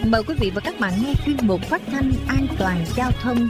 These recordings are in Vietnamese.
Mời quý vị và các bạn nghe chuyên mục phát thanh an toàn giao thông.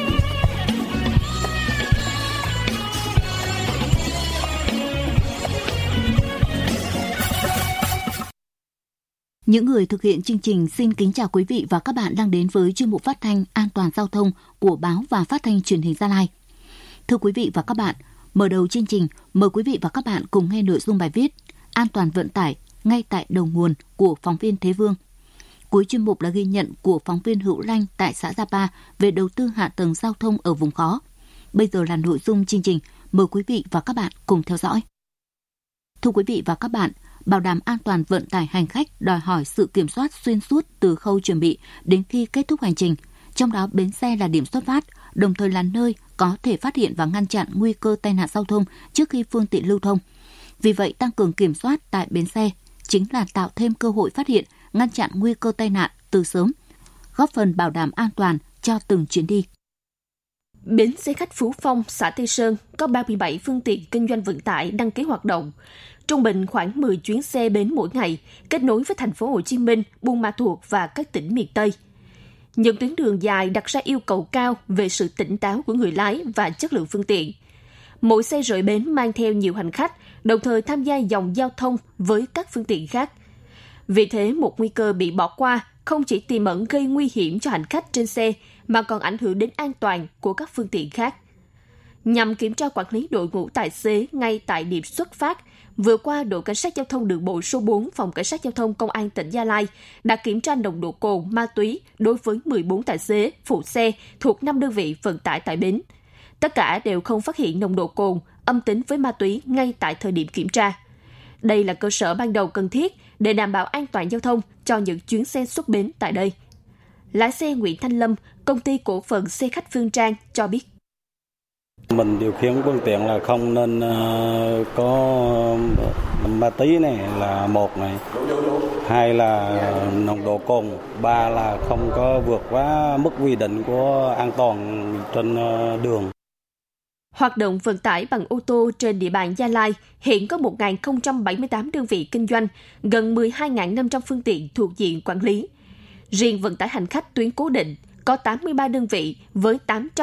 Những người thực hiện chương trình xin kính chào quý vị và các bạn đang đến với chuyên mục phát thanh an toàn giao thông của Báo và Phát thanh Truyền hình Gia Lai. Thưa quý vị và các bạn, mở đầu chương trình, mời quý vị và các bạn cùng nghe nội dung bài viết An toàn vận tải ngay tại đầu nguồn của phóng viên Thế Vương. Cuối chuyên mục là ghi nhận của phóng viên Hữu Lanh tại xã Gia Pa về đầu tư hạ tầng giao thông ở vùng khó. Bây giờ là nội dung chương trình, mời quý vị và các bạn cùng theo dõi. Thưa quý vị và các bạn, bảo đảm an toàn vận tải hành khách đòi hỏi sự kiểm soát xuyên suốt từ khâu chuẩn bị đến khi kết thúc hành trình. Trong đó, bến xe là điểm xuất phát, đồng thời là nơi có thể phát hiện và ngăn chặn nguy cơ tai nạn giao thông trước khi phương tiện lưu thông. Vì vậy, tăng cường kiểm soát tại bến xe chính là tạo thêm cơ hội phát hiện, ngăn chặn nguy cơ tai nạn từ sớm, góp phần bảo đảm an toàn cho từng chuyến đi. Bến xe khách Phú Phong, xã Tây Sơn có 37 phương tiện kinh doanh vận tải đăng ký hoạt động. Trung bình khoảng 10 chuyến xe bến mỗi ngày, kết nối với thành phố Hồ Chí Minh, Buôn Ma Thuột và các tỉnh miền Tây. Những tuyến đường dài đặt ra yêu cầu cao về sự tỉnh táo của người lái và chất lượng phương tiện. Mỗi xe rời bến mang theo nhiều hành khách, đồng thời tham gia dòng giao thông với các phương tiện khác. Vì thế, một nguy cơ bị bỏ qua không chỉ tiềm ẩn gây nguy hiểm cho hành khách trên xe, mà còn ảnh hưởng đến an toàn của các phương tiện khác. Nhằm kiểm tra quản lý đội ngũ tài xế ngay tại điểm xuất phát, vừa qua, đội Cảnh sát Giao thông Đường bộ số 4 Phòng Cảnh sát Giao thông Công an tỉnh Gia Lai đã kiểm tra nồng độ cồn, ma túy đối với 14 tài xế, phụ xe thuộc 5 đơn vị vận tải tại bến. Tất cả đều không phát hiện nồng độ cồn, âm tính với ma túy ngay tại thời điểm kiểm tra. Đây là cơ sở ban đầu cần thiết để đảm bảo an toàn giao thông cho những chuyến xe xuất bến tại đây. Lái xe Nguyễn Thanh Lâm, Công ty cổ phần xe khách Phương Trang cho biết. Mình điều khiển phương tiện là không nên có ma túy này là một này, hai là nồng độ cồn, ba là không có vượt quá mức quy định của an toàn trên đường. Hoạt động vận tải bằng ô tô trên địa bàn Gia Lai hiện có 1.078 đơn vị kinh doanh, gần 12.500 phương tiện thuộc diện quản lý. Riêng vận tải hành khách tuyến cố định có 83 đơn vị với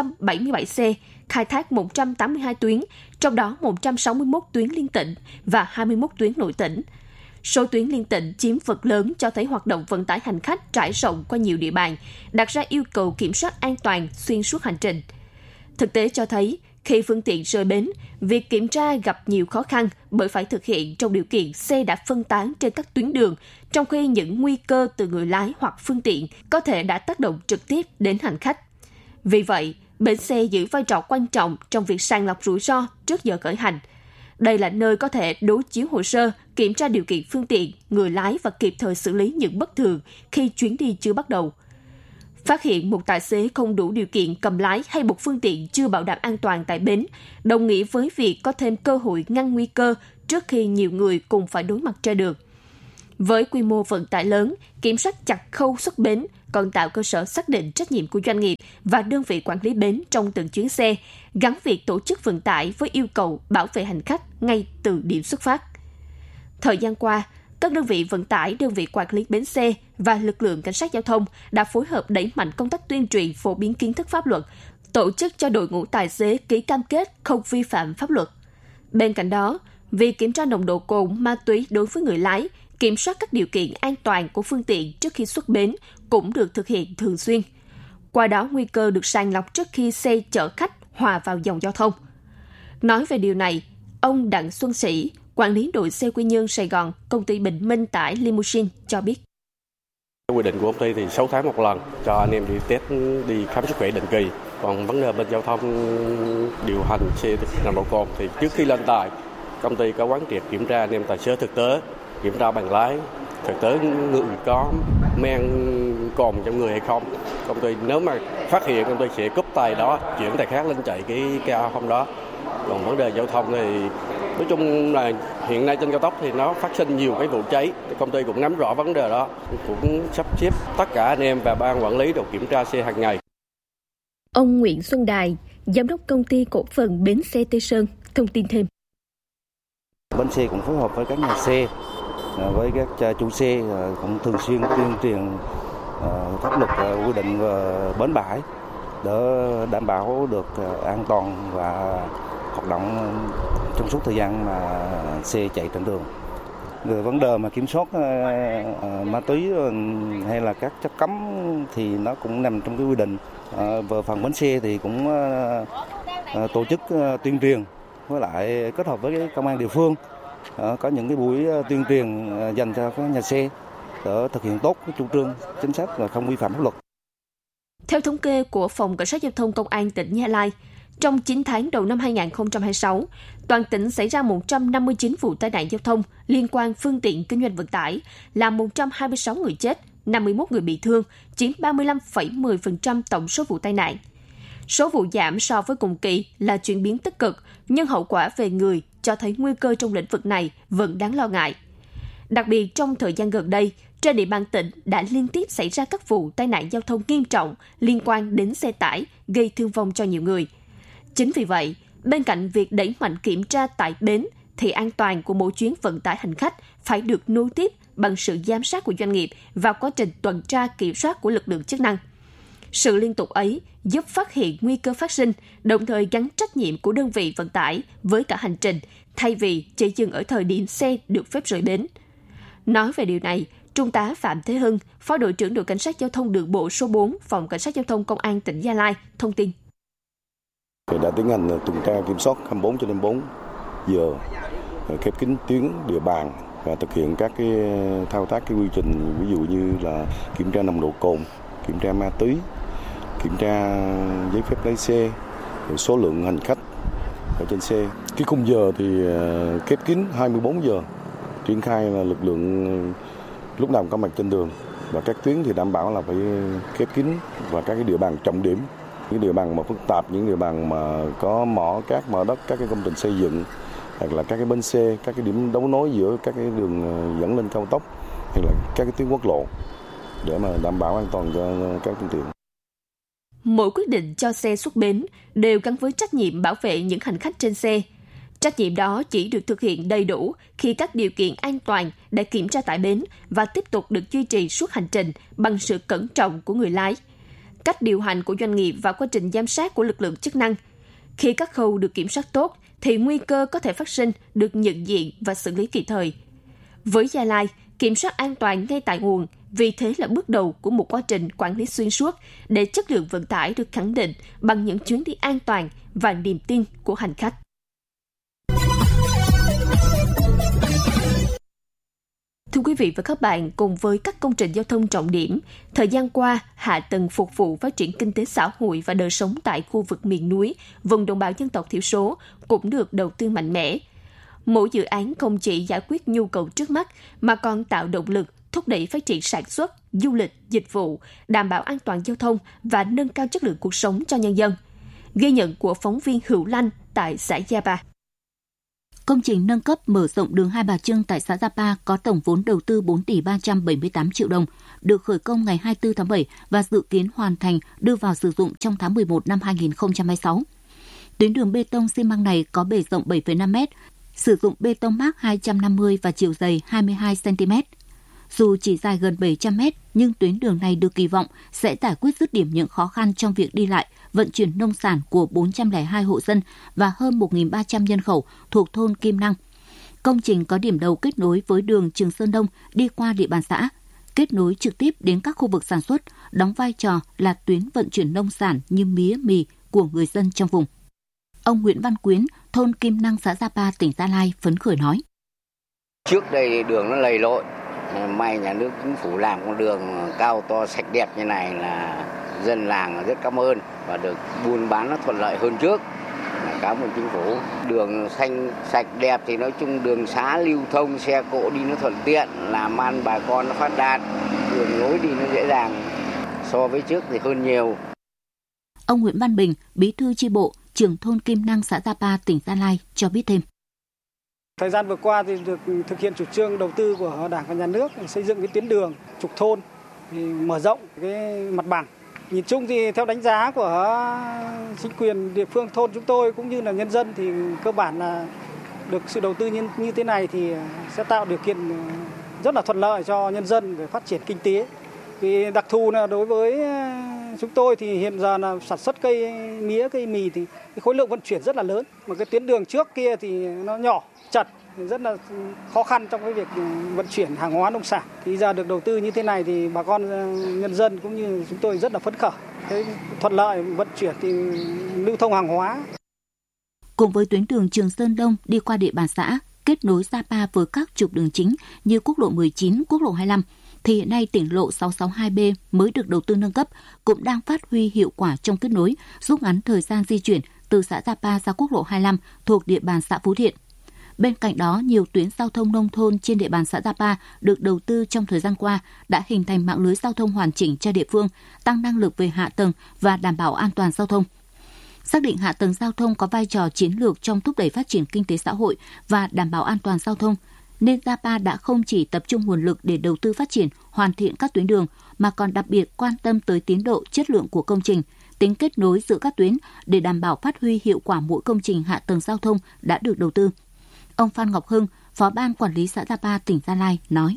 877 xe, khai thác 182 tuyến, trong đó 161 tuyến liên tỉnh và 21 tuyến nội tỉnh. Số tuyến liên tỉnh chiếm phần lớn cho thấy hoạt động vận tải hành khách trải rộng qua nhiều địa bàn, đặt ra yêu cầu kiểm soát an toàn xuyên suốt hành trình. Thực tế cho thấy, khi phương tiện rời bến, việc kiểm tra gặp nhiều khó khăn bởi phải thực hiện trong điều kiện xe đã phân tán trên các tuyến đường, trong khi những nguy cơ từ người lái hoặc phương tiện có thể đã tác động trực tiếp đến hành khách. Vì vậy, bến xe giữ vai trò quan trọng trong việc sàng lọc rủi ro trước giờ khởi hành. Đây là nơi có thể đối chiếu hồ sơ, kiểm tra điều kiện phương tiện, người lái và kịp thời xử lý những bất thường khi chuyến đi chưa bắt đầu. Phát hiện một tài xế không đủ điều kiện cầm lái hay một phương tiện chưa bảo đảm an toàn tại bến, đồng nghĩa với việc có thêm cơ hội ngăn nguy cơ trước khi nhiều người cùng phải đối mặt trên đường. Với quy mô vận tải lớn, kiểm soát chặt khâu xuất bến còn tạo cơ sở xác định trách nhiệm của doanh nghiệp và đơn vị quản lý bến trong từng chuyến xe, gắn việc tổ chức vận tải với yêu cầu bảo vệ hành khách ngay từ điểm xuất phát. Thời gian qua, các đơn vị vận tải, đơn vị quản lý bến xe và lực lượng cảnh sát giao thông đã phối hợp đẩy mạnh công tác tuyên truyền phổ biến kiến thức pháp luật, tổ chức cho đội ngũ tài xế ký cam kết không vi phạm pháp luật. Bên cạnh đó, việc kiểm tra nồng độ cồn, ma túy đối với người lái, kiểm soát các điều kiện an toàn của phương tiện trước khi xuất bến cũng được thực hiện thường xuyên. Qua đó, nguy cơ được sàng lọc trước khi xe chở khách hòa vào dòng giao thông. Nói về điều này, ông Đặng Xuân Sĩ, quản lý đội xe Quy Nhơn Sài Gòn, công ty Bình Minh tải Limousine cho biết. Quy định của công ty thì 6 tháng một lần cho anh em đi test, đi khám sức khỏe định kỳ. Còn vấn đề bên giao thông điều hành xe nồng độ cồn thì trước khi lên tài, công ty có quán triệt kiểm tra anh em tài xế thực tế, kiểm tra bằng lái, thực tế người có men cồn trong người hay không. Công ty nếu mà phát hiện, công ty sẽ cúp tài đó, chuyển tài khác lên chạy cái ca hôm đó. Còn vấn đề giao thông thì nói chung là hiện nay trên cao tốc thì nó phát sinh nhiều cái vụ cháy. Công ty cũng nắm rõ vấn đề đó, cũng sắp xếp tất cả anh em và ban quản lý đều kiểm tra xe hàng ngày. Ông Nguyễn Xuân Đài, giám đốc công ty cổ phần bến xe Tây Sơn, thông tin thêm. Bến xe cũng phối hợp với các nhà xe, với các chủ xe cũng thường xuyên tuyên truyền pháp luật quy định về bến bãi để đảm bảo được an toàn và hoạt động trong suốt thời gian mà xe chạy trên đường. Về vấn đề mà kiểm soát ma túy hay là các chất cấm thì nó cũng nằm trong cái quy định. Về phần bến xe thì cũng tổ chức tuyên truyền với lại kết hợp với công an địa phương, có những cái buổi tuyên truyền dành cho các nhà xe để thực hiện tốt cái chủ trương chính sách và không vi phạm pháp luật. Theo thống kê của Phòng Cảnh sát Giao thông Công an tỉnh Gia Lai, trong 9 tháng đầu năm 2026, toàn tỉnh xảy ra 159 vụ tai nạn giao thông liên quan phương tiện kinh doanh vận tải, làm 126 người chết, 51 người bị thương, chiếm 35,10% tổng số vụ tai nạn. Số vụ giảm so với cùng kỳ là chuyển biến tích cực, nhưng hậu quả về người cho thấy nguy cơ trong lĩnh vực này vẫn đáng lo ngại. Đặc biệt trong thời gian gần đây, trên địa bàn tỉnh đã liên tiếp xảy ra các vụ tai nạn giao thông nghiêm trọng liên quan đến xe tải, gây thương vong cho nhiều người. Chính vì vậy, bên cạnh việc đẩy mạnh kiểm tra tại bến, thì an toàn của mỗi chuyến vận tải hành khách phải được nối tiếp bằng sự giám sát của doanh nghiệp và quá trình tuần tra kiểm soát của lực lượng chức năng. Sự liên tục ấy giúp phát hiện nguy cơ phát sinh, đồng thời gắn trách nhiệm của đơn vị vận tải với cả hành trình, thay vì chỉ dừng ở thời điểm xe được phép rời bến. Nói về điều này, Trung tá Phạm Thế Hưng, Phó đội trưởng đội Cảnh sát Giao thông Đường bộ số 4, Phòng Cảnh sát Giao thông Công an tỉnh Gia Lai, thông tin. Đã tiến hành tuần tra kiểm soát 24/24 giờ, khép kín tuyến địa bàn và thực hiện các cái thao tác cái quy trình, ví dụ như là kiểm tra nồng độ cồn, kiểm tra ma túy, kiểm tra giấy phép lái xe, số lượng hành khách ở trên xe. Cái khung giờ thì khép kín 24 giờ, triển khai là lực lượng lúc nào có mặt trên đường, và các tuyến thì đảm bảo là phải khép kín, và các cái địa bàn trọng điểm, những địa bàn mà phức tạp, những địa bàn mà có mỏ cát, mỏ đất, các cái công trình xây dựng, hoặc là các cái bến xe, các cái điểm đấu nối giữa các cái đường dẫn lên cao tốc, hay là các cái tuyến quốc lộ, để mà đảm bảo an toàn cho các phương tiện. Mỗi quyết định cho xe xuất bến đều gắn với trách nhiệm bảo vệ những hành khách trên xe. Trách nhiệm đó chỉ được thực hiện đầy đủ khi các điều kiện an toàn để kiểm tra tại bến và tiếp tục được duy trì suốt hành trình bằng sự cẩn trọng của người lái, cách điều hành của doanh nghiệp và quá trình giám sát của lực lượng chức năng. Khi các khâu được kiểm soát tốt, thì nguy cơ có thể phát sinh được nhận diện và xử lý kịp thời. Với Gia Lai, kiểm soát an toàn ngay tại nguồn, vì thế là bước đầu của một quá trình quản lý xuyên suốt để chất lượng vận tải được khẳng định bằng những chuyến đi an toàn và niềm tin của hành khách. Thưa quý vị và các bạn, cùng với các công trình giao thông trọng điểm, thời gian qua, hạ tầng phục vụ phát triển kinh tế xã hội và đời sống tại khu vực miền núi, vùng đồng bào dân tộc thiểu số cũng được đầu tư mạnh mẽ. Mỗi dự án không chỉ giải quyết nhu cầu trước mắt mà còn tạo động lực thúc đẩy phát triển sản xuất, du lịch, dịch vụ, đảm bảo an toàn giao thông và nâng cao chất lượng cuộc sống cho nhân dân. Ghi nhận của phóng viên Hữu Lanh tại xã Gia Ba. Công trình nâng cấp mở rộng đường Hai Bà Trưng tại xã Gia Pa có tổng vốn đầu tư 4 tỷ 378 triệu đồng, được khởi công ngày 24 tháng 7 và dự kiến hoàn thành đưa vào sử dụng trong tháng 11 năm 2026. Tuyến đường bê tông xi măng này có bề rộng 7,5 m, sử dụng bê tông mác 250 và chiều dày 22 cm. Dù chỉ dài gần 700 m, nhưng tuyến đường này được kỳ vọng sẽ giải quyết dứt điểm những khó khăn trong việc đi lại, vận chuyển nông sản của 402 hộ dân và hơn 1.300 nhân khẩu thuộc thôn Kim Năng. Công trình có điểm đầu kết nối với đường Trường Sơn Đông đi qua địa bàn xã, kết nối trực tiếp đến các khu vực sản xuất, đóng vai trò là tuyến vận chuyển nông sản như mía, mì của người dân trong vùng. Ông Nguyễn Văn Quyến, thôn Kim Năng, xã Gia Pa, tỉnh Gia Lai phấn khởi nói. Trước đây đường nó lầy lội, may nhà nước chính phủ làm con đường cao to sạch đẹp như này là dân làng rất cảm ơn và được buôn bán nó thuận lợi hơn trước. Cảm ơn chính phủ. Đường xanh sạch đẹp thì nói chung đường xá lưu thông, xe cộ đi nó thuận tiện, làm ăn bà con nó phát đạt, đường lối đi nó dễ dàng, so với trước thì hơn nhiều. Ông Nguyễn Văn Bình, bí thư chi bộ, trưởng thôn Kim Năng, xã Gia Pa, tỉnh Gia Lai cho biết thêm. Thời gian vừa qua thì được thực hiện chủ trương đầu tư của Đảng và Nhà nước xây dựng cái tuyến đường trục thôn, thì mở rộng cái mặt bằng. Nhìn chung thì theo đánh giá của chính quyền địa phương thôn chúng tôi cũng như là nhân dân thì cơ bản là được sự đầu tư như thế này thì sẽ tạo điều kiện rất là thuận lợi cho nhân dân về phát triển kinh tế, Vì đặc thù là đối với chúng tôi thì hiện giờ là sản xuất cây mía, cây mì thì cái khối lượng vận chuyển rất là lớn. Mà cái tuyến đường trước kia thì nó nhỏ, chật, rất là khó khăn trong cái việc vận chuyển hàng hóa nông sản. Thì giờ được đầu tư như thế này thì bà con nhân dân cũng như chúng tôi rất là phấn khởi. Cái thuận lợi vận chuyển thì lưu thông hàng hóa. Cùng với tuyến đường Trường Sơn Đông đi qua địa bàn xã, kết nối Sapa với các trục đường chính như quốc lộ 19, quốc lộ 25, thì hiện nay tỉnh lộ 662B mới được đầu tư nâng cấp cũng đang phát huy hiệu quả trong kết nối, rút ngắn thời gian di chuyển từ xã Sapa ra quốc lộ 25 thuộc địa bàn xã Phú Thiện. Bên cạnh đó, nhiều tuyến giao thông nông thôn trên địa bàn xã Sapa được đầu tư trong thời gian qua đã hình thành mạng lưới giao thông hoàn chỉnh cho địa phương, tăng năng lực về hạ tầng và đảm bảo an toàn giao thông. Xác định hạ tầng giao thông có vai trò chiến lược trong thúc đẩy phát triển kinh tế xã hội và đảm bảo an toàn giao thông, nên Sapa đã không chỉ tập trung nguồn lực để đầu tư phát triển, hoàn thiện các tuyến đường, mà còn đặc biệt quan tâm tới tiến độ, chất lượng của công trình, tính kết nối giữa các tuyến để đảm bảo phát huy hiệu quả mỗi công trình hạ tầng giao thông đã được đầu tư. Ông Phan Ngọc Hưng, Phó Ban Quản lý xã Sapa, tỉnh Gia Lai nói: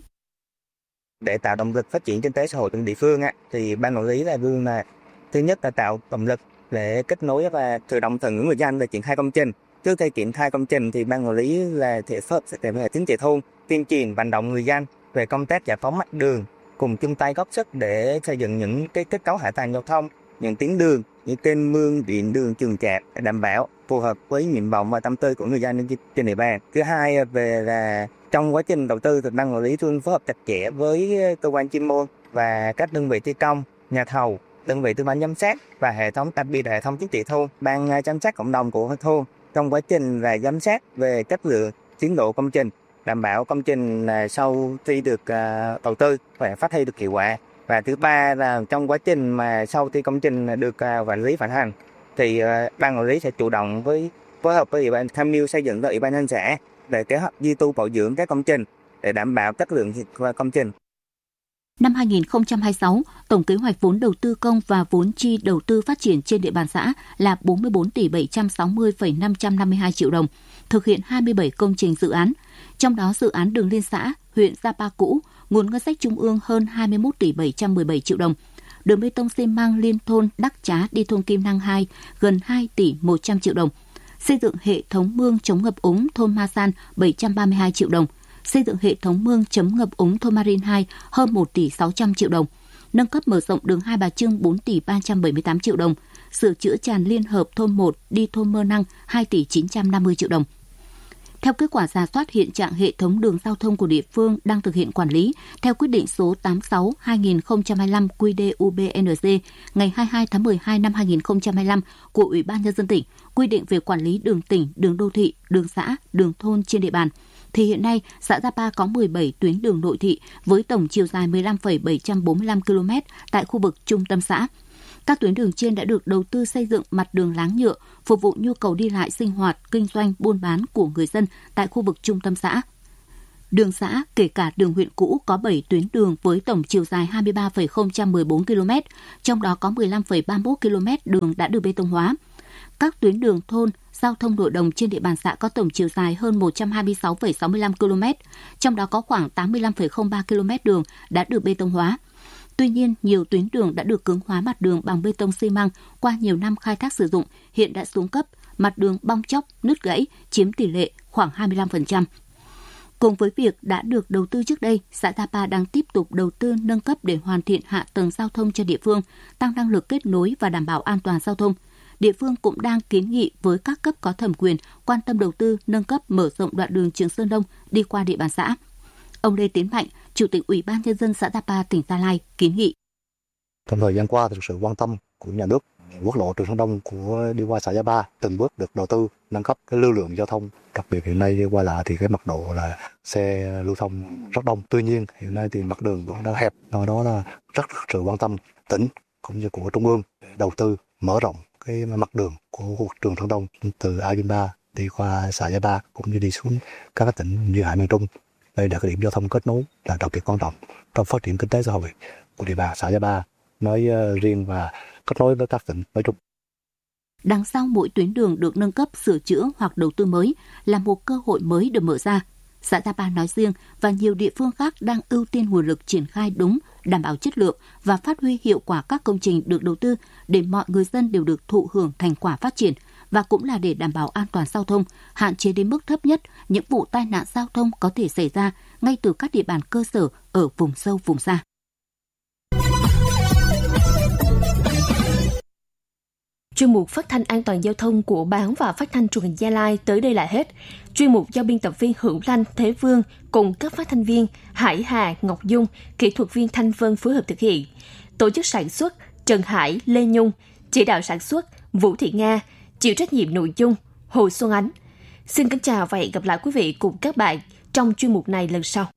Để tạo động lực phát triển kinh tế xã hội từng địa phương thì Ban Quản lý là luôn là thứ nhất là tạo động lực để kết nối và tự động từ người dân về triển khai công trình. Trước khi triển khai công trình thì Ban Quản lý là thể phối hợp với chính trị thôn tuyên truyền vận động người dân về công tác giải phóng mặt đường, cùng chung tay góp sức để xây dựng những cái kết cấu hạ tầng giao thông, những tuyến đường như kênh mương, điện đường, trường trạm để đảm bảo phù hợp với nguyện vọng và tâm tư của người dân trên địa bàn. Thứ hai về là trong quá trình đầu tư thì Ban Quản lý luôn phối hợp chặt chẽ với cơ quan chuyên môn và các đơn vị thi công, nhà thầu, đơn vị tư vấn giám sát và hệ thống, đặc biệt là hệ thống chính trị thôn, ban chăm sóc cộng đồng của thôn trong quá trình là giám sát về chất lượng, tiến độ công trình, đảm bảo công trình là sau khi được đầu tư phải phát huy được hiệu quả. Và thứ ba là trong quá trình mà sau khi công trình được quản lý vận hành thì Ban Quản lý sẽ chủ động phối hợp với Ủy ban tham mưu xây dựng với Ủy ban nhân dân xã để kế hoạch duy tu bảo dưỡng các công trình để đảm bảo chất lượng công trình. Năm 2026, tổng kế hoạch vốn đầu tư công và vốn chi đầu tư phát triển trên địa bàn xã là 44 tỷ 760,552 triệu đồng, thực hiện 27 công trình dự án. Trong đó dự án đường liên xã, huyện Sapa cũ, nguồn ngân sách trung ương hơn 21 tỷ 717 triệu đồng. Đường bê tông xi măng liên thôn Đắc Trá đi thôn Kim Năng 2 gần 2 tỷ 100 triệu đồng. Xây dựng hệ thống mương chống ngập úng thôn Ma San 732 triệu đồng. Xây dựng hệ thống mương chấm ngập úng thôn Marin 2 hơn 1 tỷ 600 triệu đồng. Nâng cấp mở rộng đường Hai Bà Trưng 4 tỷ 378 triệu đồng. Sửa chữa tràn liên hợp thôn 1 đi thôn Mơ Năng 2 tỷ 950 triệu đồng. Theo kết quả rà soát hiện trạng hệ thống đường giao thông của địa phương đang thực hiện quản lý, theo quyết định số 86/2025 QĐ-UBND ngày 22 tháng 12 năm 2025 của Ủy ban Nhân dân tỉnh, quy định về quản lý đường tỉnh, đường đô thị, đường xã, đường thôn trên địa bàn, thì hiện nay xã Sapa có 17 tuyến đường nội thị với tổng chiều dài 15,745 km tại khu vực trung tâm xã. Các tuyến đường trên đã được đầu tư xây dựng mặt đường láng nhựa, phục vụ nhu cầu đi lại sinh hoạt, kinh doanh, buôn bán của người dân tại khu vực trung tâm xã. Đường xã, kể cả đường huyện cũ, có 7 tuyến đường với tổng chiều dài 23,014 km, trong đó có 15,31 km đường đã được bê tông hóa. Các tuyến đường thôn, giao thông nội đồng trên địa bàn xã có tổng chiều dài hơn 126,65 km, trong đó có khoảng 85,03 km đường đã được bê tông hóa. Tuy nhiên, nhiều tuyến đường đã được cứng hóa mặt đường bằng bê tông xi măng qua nhiều năm khai thác sử dụng, hiện đã xuống cấp, mặt đường bong chóc, nứt gãy, chiếm tỷ lệ khoảng 25%. Cùng với việc đã được đầu tư trước đây, xã Sapa đang tiếp tục đầu tư nâng cấp để hoàn thiện hạ tầng giao thông cho địa phương, tăng năng lực kết nối và đảm bảo an toàn giao thông. Địa phương cũng đang kiến nghị với các cấp có thẩm quyền quan tâm đầu tư nâng cấp mở rộng đoạn đường Trường Sơn Đông đi qua địa bàn xã. Ông Lê Tiến Mạnh, Chủ tịch Ủy ban Nhân dân xã Sapa, tỉnh Gia Lai kiến nghị. Trong thời gian qua, thực sự quan tâm của nhà nước, quốc lộ Trường Sơn Đông của đi qua xã Sapa từng bước được đầu tư nâng cấp cái lưu lượng giao thông. Đặc biệt hiện nay đi qua lại thì cái mật độ là xe lưu thông rất đông. Tuy nhiên hiện nay thì mặt đường cũng đang hẹp, do đó là rất sự quan tâm tỉnh cũng như của trung ương để đầu tư mở rộng cái mặt đường của khu vực Trường Sơn Đông từ A3 đi qua xã Sapa cũng như đi xuống các tỉnh duyên hải miền Trung. Đây là cái điểm giao thông kết nối là đặc biệt quan trọng trong phát triển kinh tế xã hội của địa bàn xã Sapa nói riêng và kết nối với các tỉnh nói chung. Đằng sau mỗi tuyến đường được nâng cấp, sửa chữa hoặc đầu tư mới là một cơ hội mới được mở ra. xã Gia Ba nói riêng và nhiều địa phương khác đang ưu tiên nguồn lực triển khai đúng, đảm bảo chất lượng và phát huy hiệu quả các công trình được đầu tư để mọi người dân đều được thụ hưởng thành quả phát triển, và cũng là để đảm bảo an toàn giao thông, hạn chế đến mức thấp nhất những vụ tai nạn giao thông có thể xảy ra ngay từ các địa bàn cơ sở ở vùng sâu, vùng xa. Chuyên mục phát thanh an toàn giao thông của Báo và Phát thanh Truyền hình Gia Lai tới đây là hết. Chuyên mục do biên tập viên Hữu Lanh, Thế Vương cùng các phát thanh viên Hải Hà, Ngọc Dung, kỹ thuật viên Thanh Vân phối hợp thực hiện. Tổ chức sản xuất Trần Hải, Lê Nhung, chỉ đạo sản xuất Vũ Thị Nga, chịu trách nhiệm nội dung Hồ Xuân Ánh. Xin kính chào và hẹn gặp lại quý vị cùng các bạn trong chuyên mục này lần sau.